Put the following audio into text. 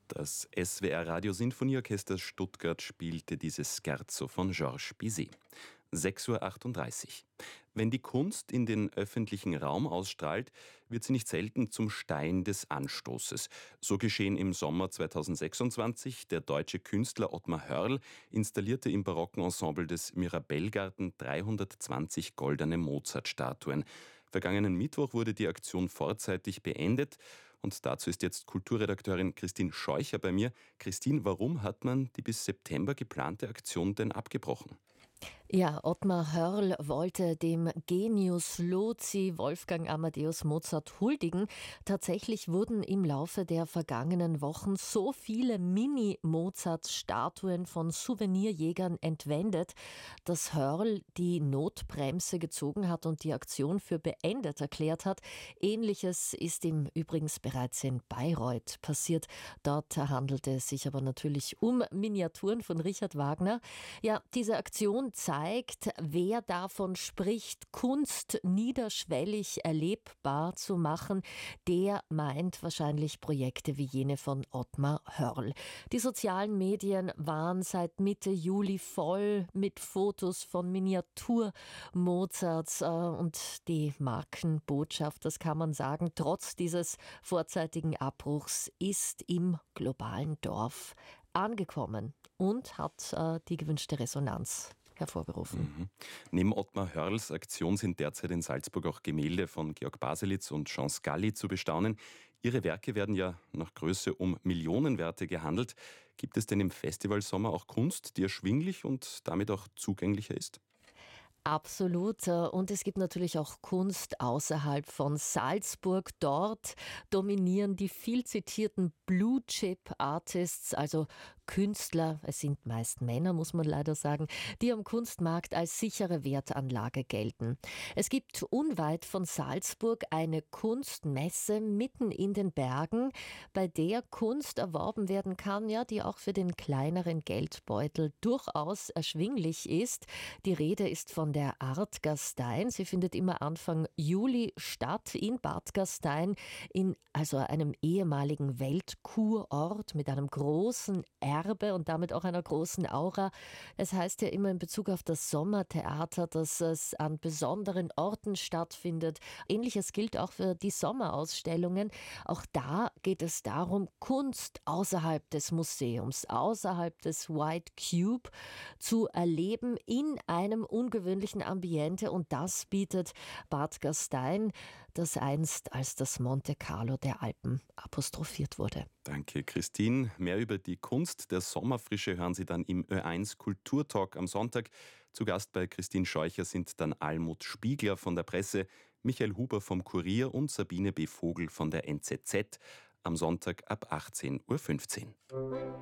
Das SWR Radiosinfonieorchester Stuttgart spielte dieses Scherzo von Georges Bizet. 6:38 Uhr. Wenn die Kunst in den öffentlichen Raum ausstrahlt, wird sie nicht selten zum Stein des Anstoßes. So geschehen im Sommer 2026. Der deutsche Künstler Ottmar Hörl installierte im barocken Ensemble des Mirabellgarten 320 goldene Mozart-Statuen. Vergangenen Mittwoch wurde die Aktion vorzeitig beendet. Und dazu ist jetzt Kulturredakteurin Christine Scheucher bei mir. Christine, warum hat man die bis September geplante Aktion denn abgebrochen? Ja, Ottmar Hörl wollte dem Genius loci Wolfgang Amadeus Mozart huldigen. Tatsächlich wurden im Laufe der vergangenen Wochen so viele Mini-Mozart-Statuen von Souvenirjägern entwendet, dass Hörl die Notbremse gezogen hat und die Aktion für beendet erklärt hat. Ähnliches ist ihm übrigens bereits in Bayreuth passiert. Dort handelte es sich aber natürlich um Miniaturen von Richard Wagner. Ja, diese Aktion zeigt, wer davon spricht, Kunst niederschwellig erlebbar zu machen, der meint wahrscheinlich Projekte wie jene von Ottmar Hörl. Die sozialen Medien waren seit Mitte Juli voll mit Fotos von Miniatur-Mozarts und die Markenbotschaft, das kann man sagen, trotz dieses vorzeitigen Abbruchs ist im globalen Dorf angekommen und hat die gewünschte Resonanz hervorgerufen. Neben Ottmar Hörls Aktion sind derzeit in Salzburg auch Gemälde von Georg Baselitz und Jean Scally zu bestaunen. Ihre Werke werden ja nach Größe um Millionenwerte gehandelt. Gibt es denn im Festivalsommer auch Kunst, die erschwinglich und damit auch zugänglicher ist? Absolut. Und es gibt natürlich auch Kunst außerhalb von Salzburg. Dort dominieren die viel zitierten Blue-Chip-Artists, also Künstler, es sind meist Männer, muss man leider sagen, die am Kunstmarkt als sichere Wertanlage gelten. Es gibt unweit von Salzburg eine Kunstmesse mitten in den Bergen, bei der Kunst erworben werden kann, ja, die auch für den kleineren Geldbeutel durchaus erschwinglich ist. Die Rede ist von der Art Gastein. Sie findet immer Anfang Juli statt in Bad Gastein, in also einem ehemaligen Weltkurort mit einem großen Erbe und damit auch einer großen Aura. Es heißt ja immer in Bezug auf das Sommertheater, dass es an besonderen Orten stattfindet. Ähnliches gilt auch für die Sommerausstellungen. Auch da geht es darum, Kunst außerhalb des Museums, außerhalb des White Cube zu erleben in einem ungewöhnlichen Ambiente. Und das bietet Bad Gastein, das einst als das Monte Carlo der Alpen apostrophiert wurde. Danke, Christine. Mehr über die Kunst der Sommerfrische hören Sie dann im Ö1 Kulturtalk am Sonntag. Zu Gast bei Christine Scheucher sind dann Almut Spiegler von der Presse, Michael Huber vom Kurier und Sabine B. Vogel von der NZZ. Am Sonntag ab 18:15 Uhr.